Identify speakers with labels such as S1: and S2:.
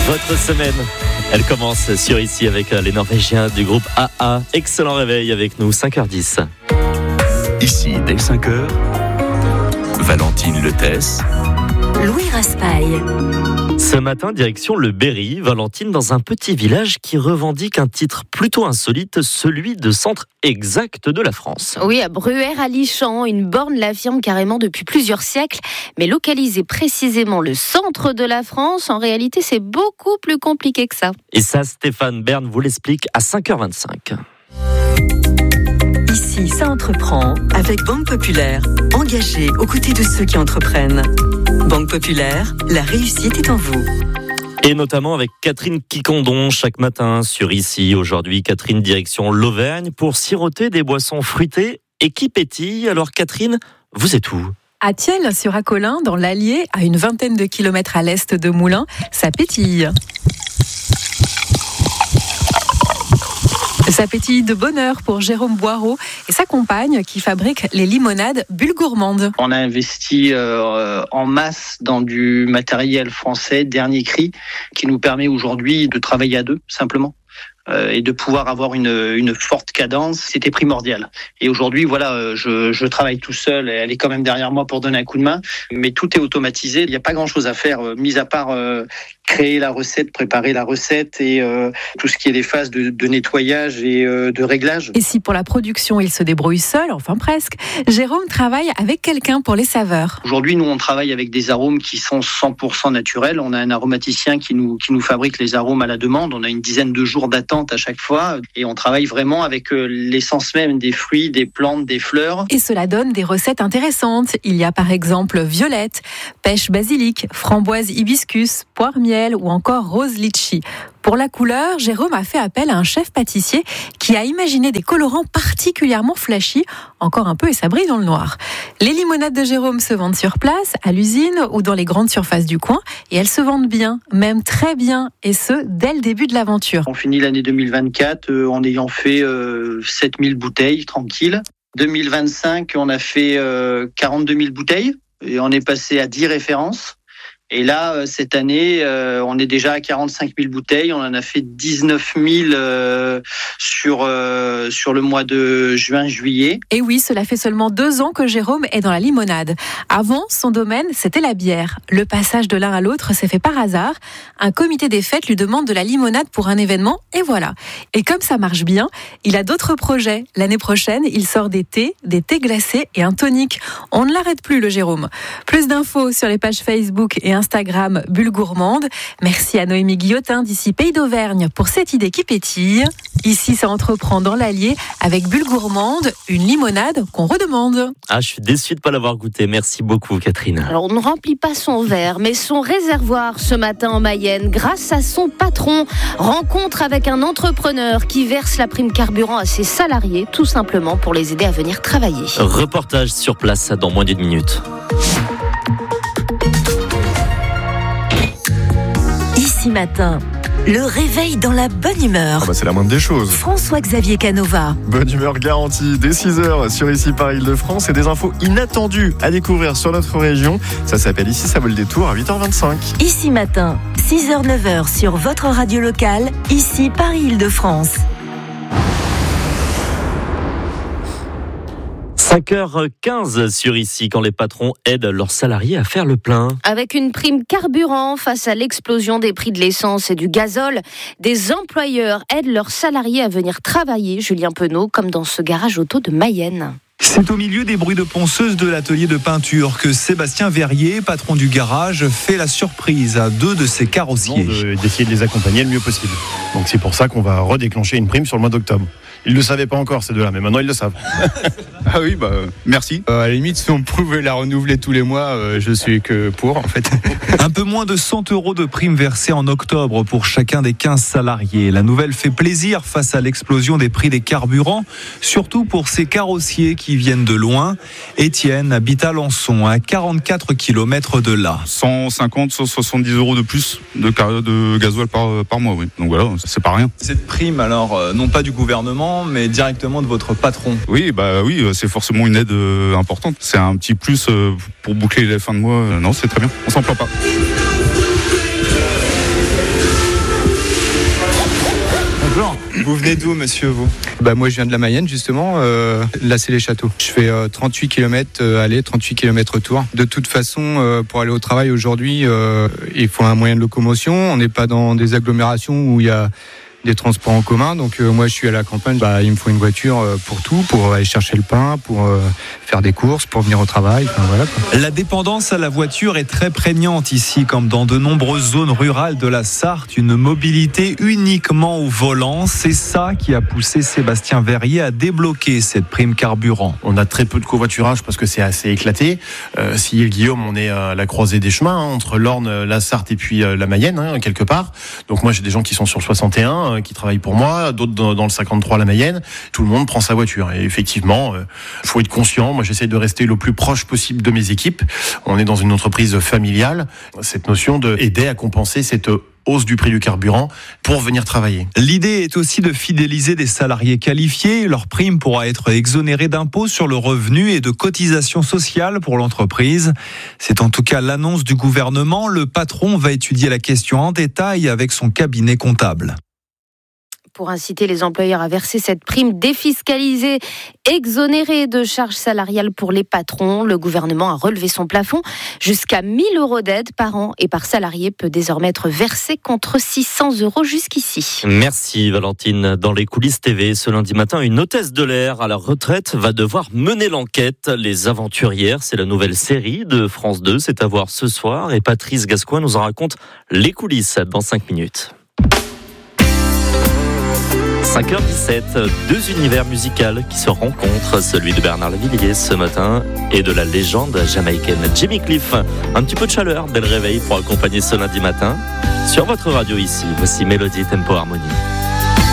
S1: Votre semaine, elle commence sur ici avec les Norvégiens du groupe AA. Excellent réveil avec nous, 5h10.
S2: Ici, dès 5h, Valentine Letès,
S3: Louis Raspail.
S1: Ce matin, direction le Berry, Valentine, dans un petit village qui revendique un titre plutôt insolite, celui de centre exact de la France.
S3: Oui, à Bruère-à-Lichamps, une borne l'affirme carrément depuis plusieurs siècles, mais localiser précisément le centre de la France, en réalité, c'est beaucoup plus compliqué que ça.
S1: Et ça, Stéphane Bern vous l'explique à 5h25.
S4: Ici, ça entreprend avec Banque Populaire, engagée aux côtés de ceux qui entreprennent. Banque Populaire, la réussite est en vous.
S1: Et notamment avec Catherine Quicondon chaque matin sur ici. Aujourd'hui, Catherine, direction l'Auvergne pour siroter des boissons fruitées et qui pétillent. Alors Catherine, vous êtes où ?
S5: À Thiel, sur Acolin, dans l'Allier, à une vingtaine de kilomètres à l'est de Moulins, ça pétille. Ça pétille de bonheur pour Jérôme Boireau et sa compagne qui fabrique les limonades Bulles Gourmandes.
S6: On a investi en masse dans du matériel français, dernier cri, qui nous permet aujourd'hui de travailler à deux, simplement. Et de pouvoir avoir une forte cadence, c'était primordial. Et aujourd'hui, voilà, je travaille tout seul, elle est quand même derrière moi pour donner un coup de main, mais tout est automatisé, il n'y a pas grand-chose à faire, mis à part créer la recette, préparer la recette et tout ce qui est les phases de nettoyage et de réglage.
S5: Et si pour la production, il se débrouille seul, enfin presque, Jérôme travaille avec quelqu'un pour les saveurs.
S6: Aujourd'hui, nous, on travaille avec des arômes qui sont 100% naturels. On a un aromaticien qui nous fabrique les arômes à la demande. On a une dizaine de jours d'attente à chaque fois et on travaille vraiment avec l'essence même des fruits, des plantes, des fleurs.
S5: Et cela donne des recettes intéressantes. Il y a par exemple violette, pêche basilic, framboise hibiscus, poire miel ou encore rose litchi. Pour la couleur, Jérôme a fait appel à un chef pâtissier qui a imaginé des colorants particulièrement flashy, encore un peu et ça brille dans le noir. Les limonades de Jérôme se vendent sur place, à l'usine ou dans les grandes surfaces du coin et elles se vendent bien, même très bien, et ce, dès le début de l'aventure.
S6: On finit l'année 2024 en ayant fait 7000 bouteilles, tranquille. 2025, on a fait 42 000 bouteilles et on est passé à 10 références. Et là, cette année, on est déjà à 45 000 bouteilles. On en a fait 19 000 sur le mois de juin-juillet.
S5: Et oui, cela fait seulement 2 ans que Jérôme est dans la limonade. Avant, son domaine, c'était la bière. Le passage de l'un à l'autre s'est fait par hasard. Un comité des fêtes lui demande de la limonade pour un événement, et voilà. Et comme ça marche bien, il a d'autres projets. L'année prochaine, il sort des thés glacés et un tonic. On ne l'arrête plus, le Jérôme. Plus d'infos sur les pages Facebook et Instagram Bulles Gourmandes. Merci à Noémie Guillotin d'ici Pays d'Auvergne pour cette idée qui pétille. Ici, ça entreprend dans l'Allier avec Bulles Gourmandes, une limonade qu'on redemande.
S1: Ah, je suis déçu de ne pas l'avoir goûté. Merci beaucoup, Catherine.
S3: Alors, on ne remplit pas son verre, mais son réservoir ce matin en Mayenne, grâce à son patron. Rencontre avec un entrepreneur qui verse la prime carburant à ses salariés, tout simplement pour les aider à venir travailler.
S1: Reportage sur place dans moins d'une minute.
S4: Ici matin, le réveil dans la bonne humeur.
S7: C'est la moindre des choses.
S4: François-Xavier Canova.
S7: Bonne humeur garantie dès 6h sur Ici par Île-de-France et des infos inattendues à découvrir sur notre région. Ça s'appelle Ici, ça vaut le détour à 8h25.
S4: Ici matin, 6h-9h sur votre radio locale, Ici par Île-de-France.
S1: 5h15 sur ici, quand les patrons aident leurs salariés à faire le plein.
S3: Avec une prime carburant face à l'explosion des prix de l'essence et du gazole, des employeurs aident leurs salariés à venir travailler, Julien Penaud, comme dans ce garage auto de Mayenne.
S8: C'est au milieu des bruits de ponceuse de l'atelier de peinture que Sébastien Verrier, patron du garage, fait la surprise à 2 de ses carrossiers.
S9: D'essayer de les accompagner le mieux possible. Donc c'est pour ça qu'on va redéclencher une prime sur le mois d'octobre. Ils ne le savaient pas encore, ces deux-là, mais maintenant ils le savent.
S10: Ah oui, merci. À la limite, si on pouvait la renouveler tous les mois, je suis que pour, en fait.
S8: Un peu moins de 100 € de prime versée en octobre pour chacun des 15 salariés. La nouvelle fait plaisir face à l'explosion des prix des carburants, surtout pour ces carrossiers qui viennent de loin. Étienne habite à Lançon, à 44 km de là.
S10: 150, 170 € de plus de gasoil par mois, oui. Donc voilà, c'est pas rien.
S8: Cette prime, alors, non pas du gouvernement, mais directement de votre patron.
S10: Oui, c'est forcément une aide importante. C'est un petit plus pour boucler les fins de mois. Non, c'est très bien. On s'en plaint pas.
S8: Vous venez d'où, monsieur, vous ?
S10: Moi, je viens de la Mayenne, justement. Là, c'est les châteaux. Je fais 38 km aller, 38 km retour. De toute façon, pour aller au travail aujourd'hui, il faut un moyen de locomotion. On n'est pas dans des agglomérations où il y a des transports en commun, donc moi je suis à la campagne, il me faut une voiture pour tout, pour aller chercher le pain, pour faire des courses, pour venir au travail, voilà.
S8: La dépendance à la voiture est très prégnante ici, comme dans de nombreuses zones rurales de la Sarthe, une mobilité uniquement au volant, c'est ça qui a poussé Sébastien Verrier à débloquer cette prime carburant.
S9: On a très peu de covoiturage parce que c'est assez éclaté. Guillaume, on est à la croisée des chemins, entre l'Orne, la Sarthe et puis la Mayenne, quelque part. Donc moi j'ai des gens qui sont sur le 61, qui travaillent pour moi, d'autres dans le 53 la Mayenne. Tout le monde prend sa voiture. Et effectivement, faut être conscient. Moi, j'essaie de rester le plus proche possible de mes équipes. On est dans une entreprise familiale. Cette notion d'aider à compenser cette hausse du prix du carburant pour venir travailler.
S8: L'idée est aussi de fidéliser des salariés qualifiés. Leur prime pourra être exonérée d'impôts sur le revenu et de cotisations sociales pour l'entreprise. C'est en tout cas l'annonce du gouvernement. Le patron va étudier la question en détail avec son cabinet comptable.
S3: Pour inciter les employeurs à verser cette prime défiscalisée, exonérée de charges salariales pour les patrons, le gouvernement a relevé son plafond. Jusqu'à 1 000 € d'aide par an et par salarié peut désormais être versé contre 600 € jusqu'ici.
S1: Merci Valentine. Dans les coulisses TV, ce lundi matin, une hôtesse de l'air à la retraite va devoir mener l'enquête. Les Aventurières, c'est la nouvelle série de France 2. C'est à voir ce soir et Patrice Gascoigne nous en raconte les coulisses dans 5 minutes. 5h17, 2 univers musicaux qui se rencontrent, celui de Bernard Lavilliers ce matin et de la légende jamaïcaine Jimmy Cliff. Un petit peu de chaleur dès le réveil pour accompagner ce lundi matin. Sur votre radio ici, voici Mélodie Tempo Harmonie.